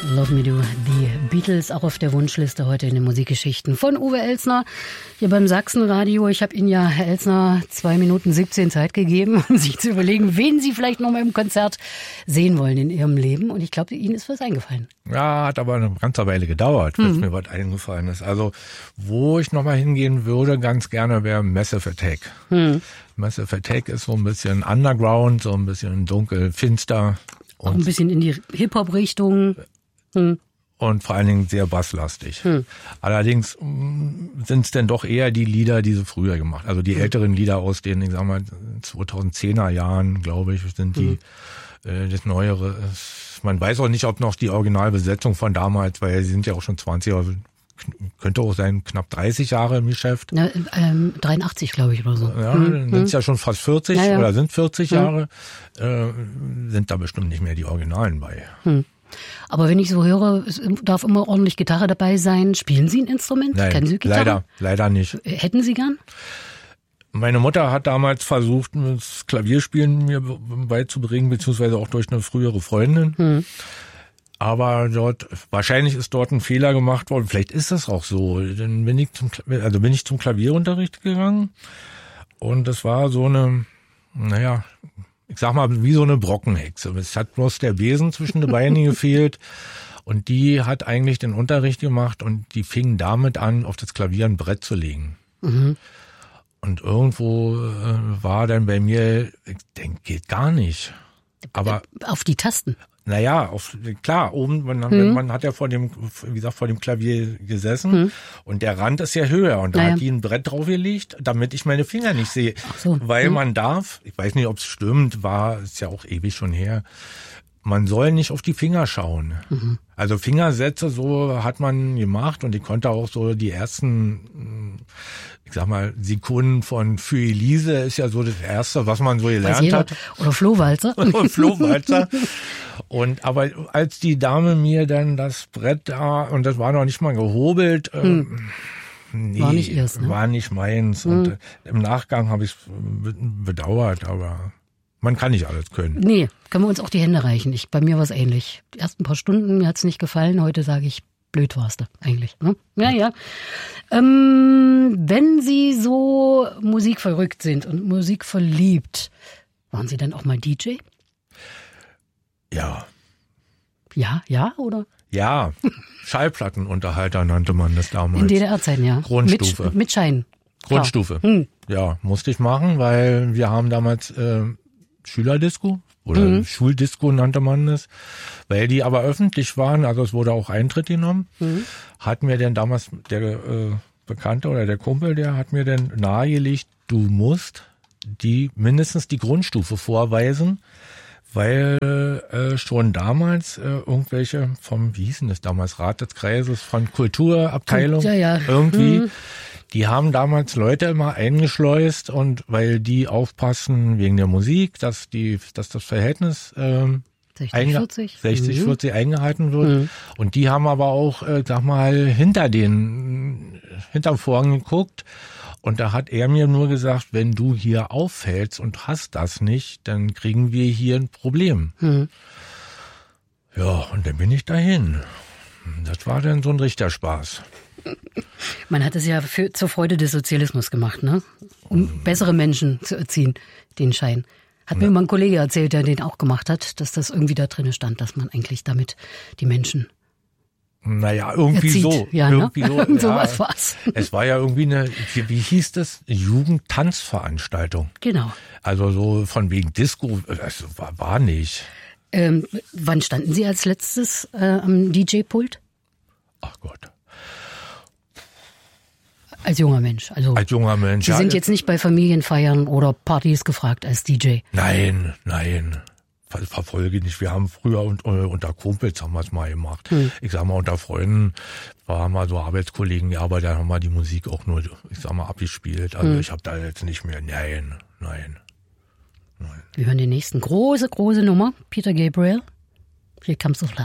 Love Me Do, die Beatles, auch auf der Wunschliste heute in den Musikgeschichten von Uwe Elsner, hier beim Sachsenradio. Ich habe Ihnen ja, Herr Elsner, 2 Minuten 17 Zeit gegeben, um sich zu überlegen, wen Sie vielleicht noch mal im Konzert sehen wollen in Ihrem Leben. Und ich glaube, Ihnen ist was eingefallen. Ja, hat aber eine ganze Weile gedauert, bis mir was eingefallen ist. Also, wo ich noch mal hingehen würde, ganz gerne, wäre Massive Attack. Massive Attack ist so ein bisschen Underground, so ein bisschen dunkel, finster. Auch ein bisschen in die Hip-Hop-Richtung. Und vor allen Dingen sehr basslastig. Allerdings sind es dann doch eher die Lieder, die sie früher gemacht. Also die älteren Lieder aus den, ich sag mal, 2010er Jahren, glaube ich, sind die das Neuere. Man weiß auch nicht, ob noch die Originalbesetzung von damals, weil sie sind ja auch schon 20 Jahre, könnte auch sein, knapp 30 Jahre im Geschäft. Ja, 83, glaube ich, oder so. Ja, dann sind es ja schon fast 40 oder sind 40 Jahre. Sind da bestimmt nicht mehr die Originalen bei. Aber wenn ich so höre, es darf immer ordentlich Gitarre dabei sein. Spielen Sie ein Instrument? Nein, Kennen Sie Gitarre? leider nicht. Hätten Sie gern? Meine Mutter hat damals versucht, das Klavierspielen mir beizubringen, beziehungsweise auch durch eine frühere Freundin. Aber wahrscheinlich ist dort ein Fehler gemacht worden. Vielleicht ist das auch so. Dann bin ich zum Klavierunterricht gegangen. Und das war so eine, ich sag mal, wie so eine Brockenhexe. Es hat bloß der Besen zwischen den Beinen gefehlt. Und die hat eigentlich den Unterricht gemacht und die fing damit an, auf das Klavier ein Brett zu legen. Und irgendwo war dann bei mir, ich denke, geht gar nicht. Aber auf die Tasten? Naja, klar, oben, man hat ja vor dem Klavier gesessen und der Rand ist ja höher und da hat die ein Brett draufgelegt, damit ich meine Finger nicht sehe. Ach so. Weil man darf, ich weiß nicht, ob es stimmt, ist ja auch ewig schon her, man soll nicht auf die Finger schauen. Also Fingersätze, so hat man gemacht und ich konnte auch so die ersten, ich sag mal, Sekunden von Für Elise ist ja so das Erste, was man so gelernt hat. Oder Flohwalzer. Aber als die Dame mir dann das Brett da, und das war noch nicht mal gehobelt, nee, war nicht ihrs, ne? War nicht meins. Und im Nachgang habe ich es bedauert, aber man kann nicht alles können. Nee, können wir uns auch die Hände reichen. Bei mir war es ähnlich. Die ersten paar Stunden, mir hat es nicht gefallen. Heute sage ich, blöd warst du eigentlich. Ne? Ja. Wenn Sie so musikverrückt sind und musikverliebt, waren Sie dann auch mal DJ? Ja. Ja, oder? Ja, Schallplattenunterhalter nannte man das damals. In DDR-Zeiten, ja. Grundstufe. Mit Schein. Grundstufe. Ja, musste ich machen, weil wir haben damals Schülerdisco oder Schuldisco nannte man das, weil die aber öffentlich waren, also es wurde auch Eintritt genommen, hat mir denn damals der Bekannte oder der Kumpel, der hat mir dann nahegelegt, du musst mindestens die Grundstufe vorweisen, weil schon damals irgendwelche wie hieß denn das damals, Rat des Kreises von Kulturabteilung irgendwie, die haben damals Leute immer eingeschleust und weil die aufpassen wegen der Musik, dass das Verhältnis 60-40 eingehalten wird. Und die haben aber auch, hinterm Vorhang geguckt. Und da hat er mir nur gesagt, wenn du hier auffällst und hast das nicht, dann kriegen wir hier ein Problem. Ja, und dann bin ich dahin. Das war dann so ein Richterspaß. Man hat es ja zur Freude des Sozialismus gemacht, ne? Um bessere Menschen zu erziehen, den Schein. Hat mir mal ein Kollege erzählt, der den auch gemacht hat, dass das irgendwie da drin stand, dass man eigentlich damit die Menschen irgendwie erzieht. So. Ja, irgendwie so. So was war's. Es war ja irgendwie wie hieß das? Jugendtanzveranstaltung. Genau. Also so von wegen Disco, das war nicht. Wann standen Sie als letztes am DJ-Pult? Ach Gott. Als junger Mensch. Als junger Mensch. Sie sind jetzt nicht bei Familienfeiern oder Partys gefragt als DJ. Nein. Verfolge nicht. Wir haben früher unter Kumpels haben wir es mal gemacht. Ich sag mal, unter Freunden waren mal so Arbeitskollegen, aber da haben wir die Musik auch nur, ich sag mal, abgespielt. Also ich habe da jetzt nicht mehr. Nein. Wir hören den nächsten. Große Nummer. Peter Gabriel. Here Comes the Flood.